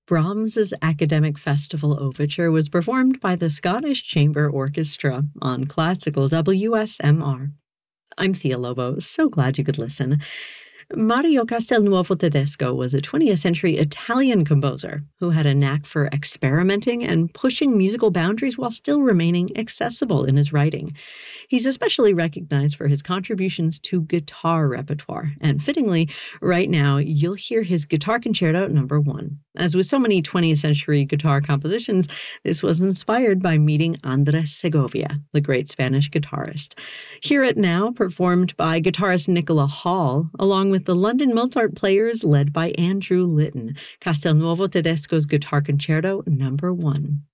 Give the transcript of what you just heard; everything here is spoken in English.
Brahms's Academic Festival Overture was performed by the Scottish Chamber Orchestra on classical WSMR. I'm Thea Lobo, so glad you could listen. Mario Castelnuovo Tedesco was a 20th century Italian composer who had a knack for experimenting and pushing musical boundaries while still remaining accessible in his writing. He's especially recognized for his contributions to guitar repertoire, and fittingly, right now, you'll hear his Guitar Concerto No. 1. As with so many 20th century guitar compositions, this was inspired by meeting Andres Segovia, the great Spanish guitarist. Hear it now, performed by guitarist Nicola Hall, along with the London Mozart Players led by Andrew Litton, Castelnuovo Tedesco's Guitar Concerto No. 1.